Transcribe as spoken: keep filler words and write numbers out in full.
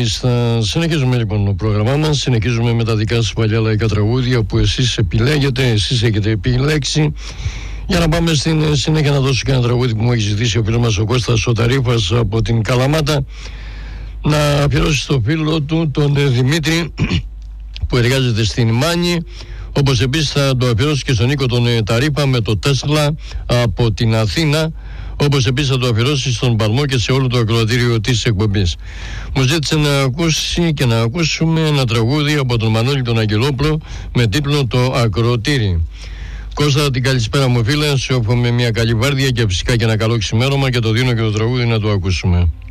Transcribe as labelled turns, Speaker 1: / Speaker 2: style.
Speaker 1: Μάλιστα, συνεχίζουμε λοιπόν το πρόγραμμά μας. Συνεχίζουμε με τα δικά σας παλιά λαϊκά τραγούδια που εσείς επιλέγετε, εσείς έχετε επιλέξει. Για να πάμε στην συνέχεια να δώσω και ένα τραγούδι που μου έχει ζητήσει ο φίλος μας ο Κώστας ο Ταρίφας από την Καλαμάτα, να αφιερώσει στο φίλο του τον Δημήτρη που εργάζεται στην Μάνη, όπως επίσης θα το αφιερώσει και στον Νίκο τον Ταρίφα με το Τέσλα από την Αθήνα, όπως επίσης θα το αφιερώσει στον Παλμό και σε όλο το ακροατήριο της εκπομπής. Μου ζήτησε να ακούσει και να ακούσουμε ένα τραγούδι από τον Μανώλη τον Αγγελόπλο με τίτλο «Το Ακροατήρι». Κώστα, την καλησπέρα μου φίλε, σου εύχομαι μια καλή βάρδια και φυσικά και ένα καλό ξημέρωμα και το δίνω και το τραγούδι να το ακούσουμε.